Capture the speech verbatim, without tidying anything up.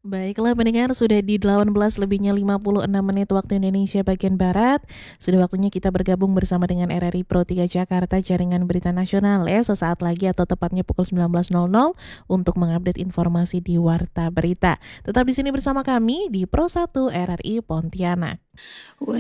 Baiklah pendengar, sudah di delapan belas lebihnya lima puluh enam menit waktu Indonesia bagian Barat. Sudah waktunya kita bergabung bersama dengan R R I Pro tiga Jakarta Jaringan Berita Nasional ya. Sesaat lagi atau tepatnya pukul sembilan belas nol nol untuk mengupdate informasi di Warta Berita. Tetap di sini bersama kami di Pro satu R R I Pontianak.